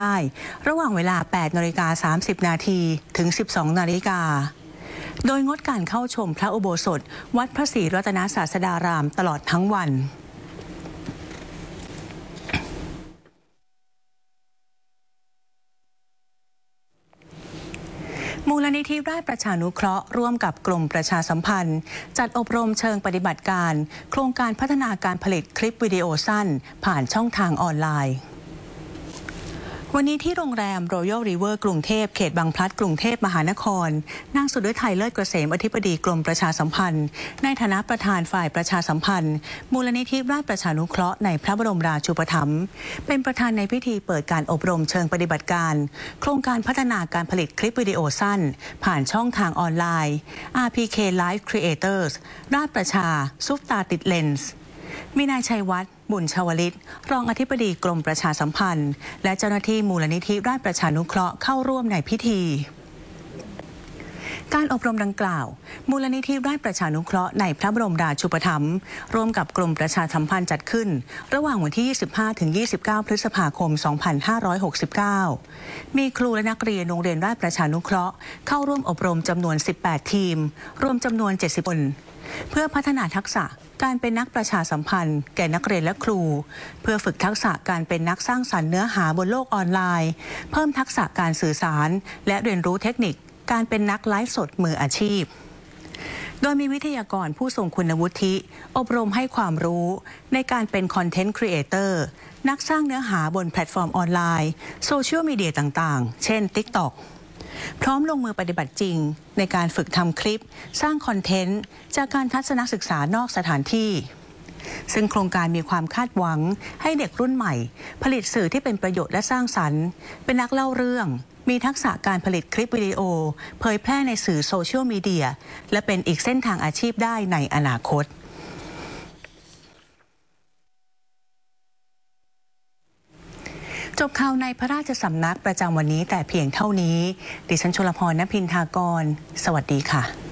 ได้ระหว่างเวลา 8:30 นาทีถึง 12 นาฬิกาโดยงดการเข้าชมพระอุโบสถวัดพระศรีรัตนศาสดารามตลอดทั้งวันมูลนิธิราชประชานุเคราะห์ร่วมกับกรมประชาสัมพันธ์จัดอบรมเชิงปฏิบัติการโครงการพัฒนาการผลิตคลิปวิดีโอสั้นผ่านช่องทางออนไลน์วันนี้ที่โรงแรม Royal River กรุงเทพเขตบางพลัดกรุงเทพมหานครนางสุดฤทัยเลิศเกษมอธิบดีกรมประชาสัมพันธ์ในฐานะประธานฝ่ายประชาสัมพันธ์มูลนิธิราชประชานุเคราะห์ในพระบรมราชูปถัมภ์เป็นประธานในพิธีเปิดการอบรมเชิงปฏิบัติการโครงการพัฒนาการผลิตคลิปวิดีโอสั้นผ่านช่องทางออนไลน์ RPK Live Creators ราชประชาซุปตาติดเลนส์มีนายชัยวัฒน์บุญชวลิตรองอธิบดีกรมประชาสัมพันธ์และเจ้าหน้าที่มูลนิธิราชประชานุเคราะห์เข้าร่วมในพิธีการอบรมดังกล่าวมูลนิธิราชประชานุเคราะห์ในพระบรมราชูปถัมภ์ร่วมกับกรมประชาสัมพันธ์จัดขึ้นระหว่างวันที่ 25-29 พฤษภาคม 2569 มีครูและนักเรียนโรงเรียนราชประชานุเคราะห์เข้าร่วมอบรมจำนวน 18 ทีมรวมจำนวน 70 คนเพื่อพัฒนาทักษะการเป็นนักประชาสัมพันธ์แก่นักเรียนและครูเพื่อฝึกทักษะการเป็นนักสร้างสรรค์เนื้อหาบนโลกออนไลน์เพิ่มทักษะการสื่อสารและเรียนรู้เทคนิคการเป็นนักไลฟ์สดมืออาชีพโดยมีวิทยากรผู้ทรงคุณวุฒิอบรมให้ความรู้ในการเป็นคอนเทนต์ครีเอเตอร์นักสร้างเนื้อหาบนแพลตฟอร์มออนไลน์โซเชียลมีเดียต่างๆเช่น TikTokพร้อมลงมือปฏิบัติจริงในการฝึกทำคลิปสร้างคอนเทนต์จากการทัศนศึกษานอกสถานที่ซึ่งโครงการมีความคาดหวังให้เด็กรุ่นใหม่ผลิตสื่อที่เป็นประโยชน์และสร้างสรรค์เป็นนักเล่าเรื่องมีทักษะการผลิตคลิปวิดีโอเผยแพร่ในสื่อโซเชียลมีเดียและเป็นอีกเส้นทางอาชีพได้ในอนาคตจบข่าวในพระราชสำนักประจำวันนี้แต่เพียงเท่านี้ดิฉันชลพร ณ พินทากรสวัสดีค่ะ